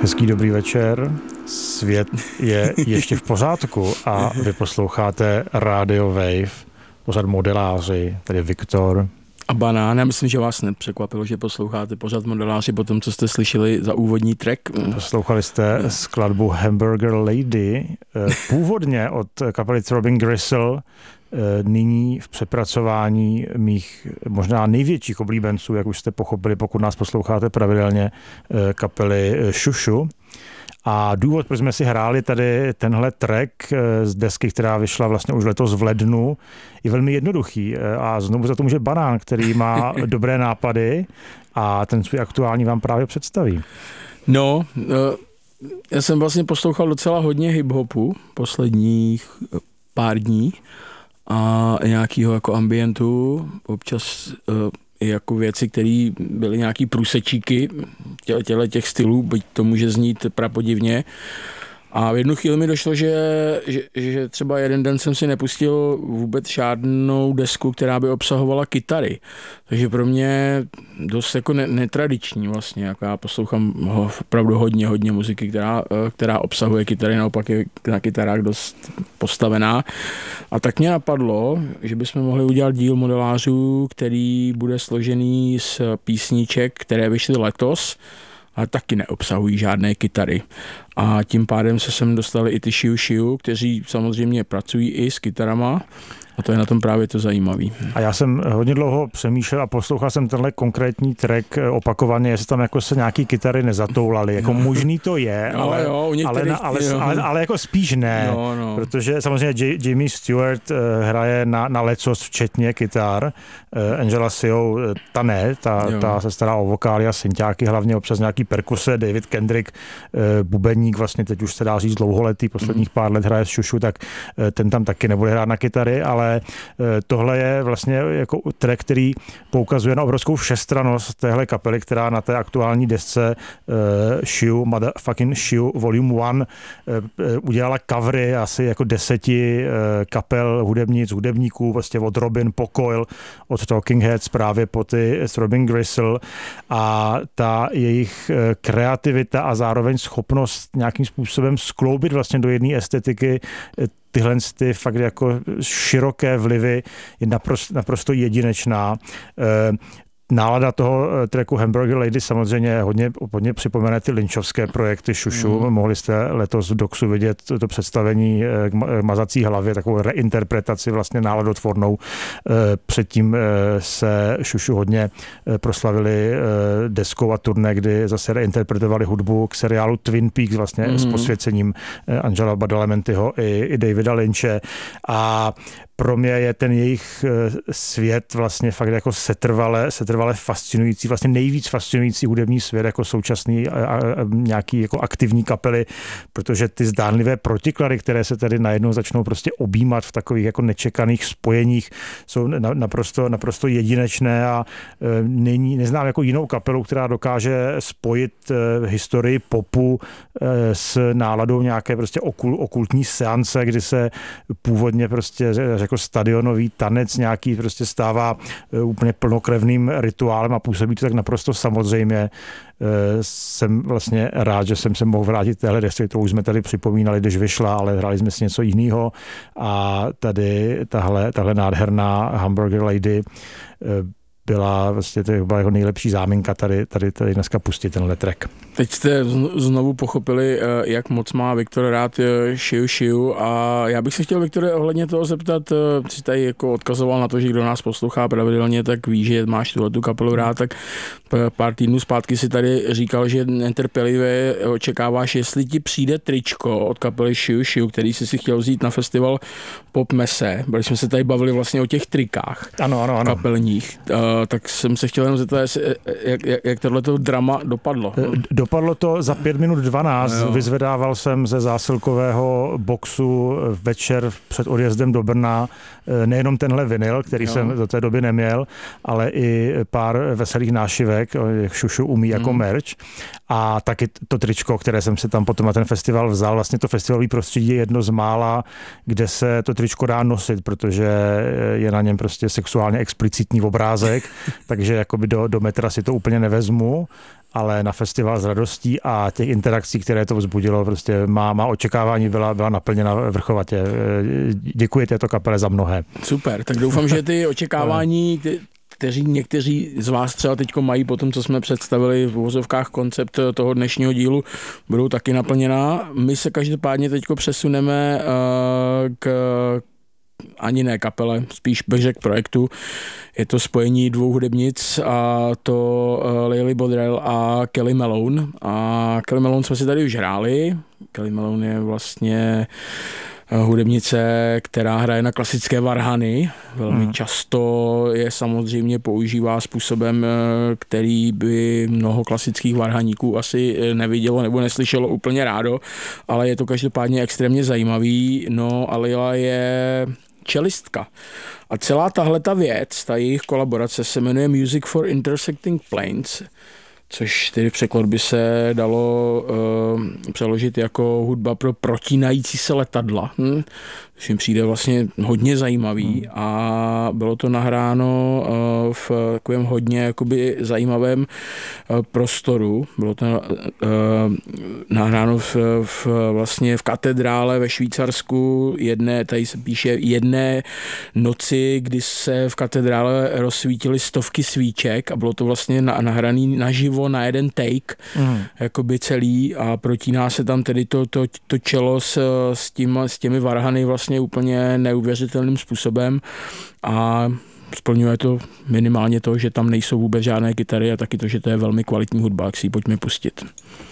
Hezký dobrý večer, svět je ještě v pořádku a vy posloucháte Radio Wave, pořad modeláři, tedy Viktor. A Banán, já myslím, že vás nepřekvapilo, že posloucháte pořad modeláři po tom, co jste slyšeli za úvodní track. Poslouchali jste skladbu Hamburger Lady, původně od kapely Throbbing Gristle, nyní v přepracování mých možná největších oblíbenců, jak už jste pochopili, pokud nás posloucháte pravidelně, kapely Šušu. A důvod, proč jsme si hráli tady tenhle track z desky, která vyšla vlastně už letos v lednu, je velmi jednoduchý. A znovu za to může Banán, který má dobré nápady a ten svůj aktuální vám právě představí. No, já jsem vlastně poslouchal docela hodně hip-hopu posledních pár dní a nějakýho jako ambientu, občas i jako věci, které byly nějaký průsečíky těch stylů, byť to může znít prapodivně. A v jednu chvíli mi došlo, že třeba jeden den jsem si nepustil vůbec žádnou desku, která by obsahovala kytary. Takže pro mě dost jako netradiční vlastně. Jako já poslouchám opravdu hodně muziky, která obsahuje kytary, naopak je na kytarách dost postavená. A tak mě napadlo, že bychom mohli udělat díl modelářů, který bude složený z písniček, které vyšly letos, ale taky neobsahují žádné kytary. A tím pádem se sem dostali i ty Šiu, kteří samozřejmě pracují i s kytarama. A to je na tom právě to zajímavý. A já jsem hodně dlouho přemýšlel a poslouchal jsem tenhle konkrétní track opakovaně, jestli tam jako se nějaký kytary nezatoulaly. Jako možný to je, ale jako spíš ne. Protože samozřejmě Jimmy Stewart hraje na lecos včetně kytar. Angela Sió, ta ne, ta se stará o vokály a synťáky, hlavně občas nějaký perkuse. David Kendrick, bubeník, vlastně teď už se dá říct dlouholetý, posledních pár let hraje s Šušu, tak ten tam taky nebude hrát na kytary, ale tohle je vlastně jako track, který poukazuje na obrovskou všestrannost téhle kapely, která na té aktuální desce Shiu, Motherfucking Shiu Volume 1 udělala covery asi jako 10 kapel hudebníků, vlastně od Robin po Coil, od Talking Heads právě po ty Throbbing Gristle, a ta jejich kreativita a zároveň schopnost nějakým způsobem skloubit vlastně do jedné estetiky tyhle ty fakt jako široké vlivy je naprosto jedinečná. Nálada toho tracku Hamburger Lady samozřejmě hodně připomene ty lynchovské projekty Šušu. Mohli jste letos v Doxu vidět to představení k mazací hlavě, takovou reinterpretaci vlastně náladotvornou. Předtím se Šušu hodně proslavili deskou a turné, kdy zase reinterpretovali hudbu k seriálu Twin Peaks vlastně s posvěcením Angela Badalamentiho i Davida Lynche. A pro mě je ten jejich svět vlastně fakt jako setrvale fascinující, vlastně nejvíc fascinující hudební svět jako současný a nějaký jako aktivní kapely, protože ty zdánlivé protiklady, které se tady najednou začnou prostě objímat v takových jako nečekaných spojeních, jsou naprosto jedinečné a neznám jako jinou kapelu, která dokáže spojit historii popu s náladou nějaké prostě okultní seance, kdy se původně prostě jako stadionový tanec nějaký prostě stává úplně plnokrevným rituálem a působí to tak naprosto samozřejmě. Jsem vlastně rád, že jsem se mohl vrátit téhle desce, kterou jsme tady připomínali, když vyšla, ale hráli jsme si něco jiného a tady tahle nádherná Hamburger Lady byla vlastně to byla jeho nejlepší záminka tady dneska pustit tenhle track. Teď jste znovu pochopili, jak moc má Viktor rád Šiu a já bych se chtěl, Viktore, ohledně toho zeptat, si tady jako odkazoval na to, že kdo nás poslouchá pravidelně, tak ví, že máš tu kapelu rád, tak pár týdnů zpátky si tady říkal, že netrpělivě očekáváš, jestli ti přijde tričko od kapely Šiu, který jsi si chtěl vzít na festival Pop Messe, protože jsme se tady bavili vlastně o těch trikách kapelních. Tak jsem se chtěl jenom zeptat, jak tohleto drama dopadlo. Dopadlo to za 5 minut 12. Vyzvedával jsem ze zásilkového boxu večer před odjezdem do Brna nejenom tenhle vinyl, který jsem do té doby neměl, ale i pár veselých nášivek, jak Šušu umí jako merch. A taky to tričko, které jsem si tam potom na ten festival vzal. Vlastně to festivalový prostředí je jedno z mála, kde se to tričko dá nosit, protože je na něm prostě sexuálně explicitní obrázek, takže jakoby do metra si to úplně nevezmu, ale na festival s radostí a těch interakcí, které to vzbudilo, prostě má očekávání byla naplněna vrchovatě. Děkuji této kapele za mnohé. Super, tak doufám, že ty očekávání, někteří z vás třeba teď mají po tom, co jsme představili v uvozovkách koncept toho dnešního dílu, budou taky naplněná. My se každopádně teď přesuneme k ani ne kapele, spíš bych řekl projektu. Je to spojení dvou hudebnic a to Leily Bodrell a Kelly Malone. A Kelly Malone jsme si tady už hráli. Kelly Malone je vlastně hudebnice, která hraje na klasické varhany. Velmi často je samozřejmě používá způsobem, který by mnoho klasických varhaníků asi nevidělo nebo neslyšelo úplně rádo, ale je to každopádně extrémně zajímavý. No a Leila je čelistka. A celá tahleta věc, ta jejich kolaborace se jmenuje Music for Intersecting Planes, což tedy v překladu by se dalo přeložit jako hudba pro protínající se letadla. Což jim přijde vlastně hodně zajímavý a bylo to nahráno v takovém hodně jakoby zajímavém prostoru. Bylo to nahráno vlastně v katedrále ve Švýcarsku tady se píše jedné noci, kdy se v katedrále rozsvítily stovky svíček a bylo to vlastně nahraný naživo na jeden take, jakoby celý a protíná se tam tedy to čelo s těmi varhany vlastně úplně neuvěřitelným způsobem a splňuje to minimálně to, že tam nejsou vůbec žádné kytary a taky to, že to je velmi kvalitní hudba, jak si ji pojďme pustit.